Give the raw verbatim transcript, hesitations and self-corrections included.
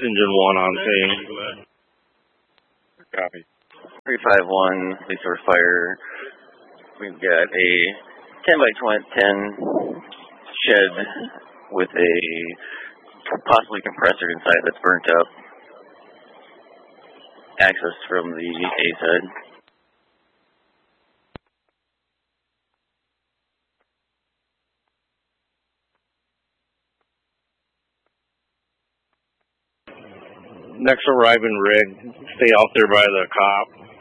Engine one on scene. Copy. three five one, resource fire. We've got a ten by ten shed with a possibly compressor inside that's burnt up. Access from the A side. Next arriving rig, stay out there by the cop.